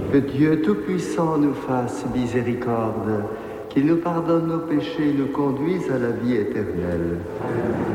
Que Dieu Tout-Puissant nous fasse miséricorde, qu'il nous pardonne nos péchés et nous conduise à la vie éternelle.